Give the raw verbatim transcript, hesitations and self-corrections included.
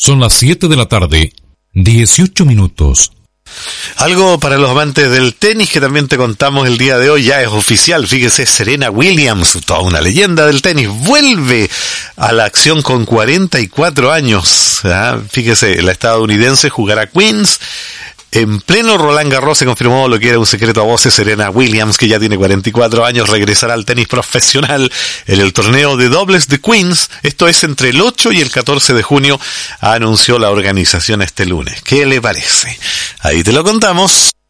Son las siete de la tarde, dieciocho minutos. Algo para los amantes del tenis que también te contamos el día de hoy, ya es oficial. Fíjese, Serena Williams, toda una leyenda del tenis, vuelve a la acción con cuarenta y cuatro años. ¿Ah? Fíjese, la estadounidense jugará Queens. En pleno Roland Garros se confirmó lo que era un secreto a voces. Serena Williams, que ya tiene cuarenta y cuatro años, regresará al tenis profesional en el torneo de dobles de Queens. Esto es entre el ocho y el catorce de junio, anunció la organización este lunes. ¿Qué le parece? Ahí te lo contamos.